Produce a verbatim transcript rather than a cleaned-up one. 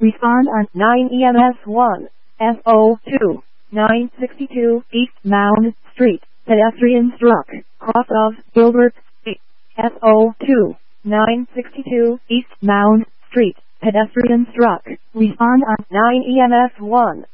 Respond on nine E M S one, S O two, nine sixty-two East Mound Street, pedestrian struck, cross of Gilbert Street, S O two, nine sixty-two East Mound Street, pedestrian struck. Respond on nine E M S one.